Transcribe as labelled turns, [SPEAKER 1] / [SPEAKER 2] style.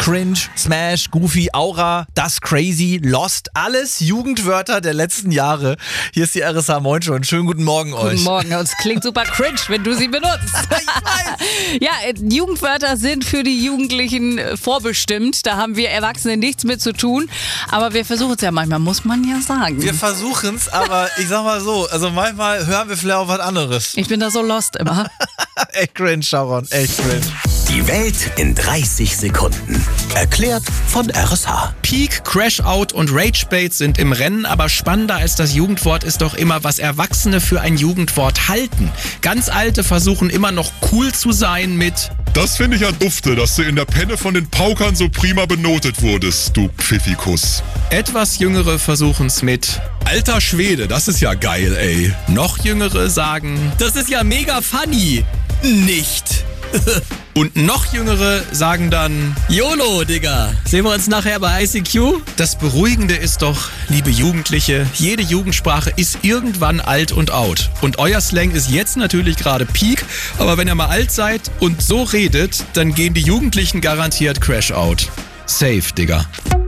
[SPEAKER 1] Cringe, Smash, Goofy, Aura, das Crazy, Lost, alles Jugendwörter der letzten Jahre. Hier ist die RSH Moin Show und schönen guten Morgen euch.
[SPEAKER 2] Guten Morgen, es klingt super cringe, wenn du sie benutzt.
[SPEAKER 1] Ich weiß.
[SPEAKER 2] Ja, Jugendwörter sind für die Jugendlichen vorbestimmt. Da haben wir Erwachsene nichts mit zu tun. Aber wir versuchen es ja manchmal, muss man ja sagen.
[SPEAKER 1] Wir versuchen es, aber ich sag mal so, also manchmal hören wir vielleicht auch was anderes.
[SPEAKER 2] Ich bin da so lost immer.
[SPEAKER 1] Echt cringe, Sharon, echt cringe.
[SPEAKER 3] Die Welt in 30 Sekunden. Erklärt von RSH.
[SPEAKER 4] Peak, Crash-Out und Rage-Bait sind im Rennen, aber spannender als das Jugendwort ist doch immer, was Erwachsene für ein Jugendwort halten. Ganz Alte versuchen immer noch cool zu sein mit:
[SPEAKER 5] Das finde ich ja dufte, dass du in der Penne von den Paukern so prima benotet wurdest, du Pfiffikus.
[SPEAKER 4] Etwas Jüngere versuchen's mit:
[SPEAKER 5] Alter Schwede, das ist ja geil, ey.
[SPEAKER 4] Noch Jüngere sagen:
[SPEAKER 6] Das ist ja mega funny. Nicht.
[SPEAKER 4] Und noch Jüngere sagen dann:
[SPEAKER 6] YOLO, Digga. Sehen wir uns nachher bei ICQ?
[SPEAKER 4] Das Beruhigende ist doch, liebe Jugendliche, jede Jugendsprache ist irgendwann alt und out. Und euer Slang ist jetzt natürlich gerade Peak, aber wenn ihr mal alt seid und so redet, dann gehen die Jugendlichen garantiert Crash out. Safe, Digga.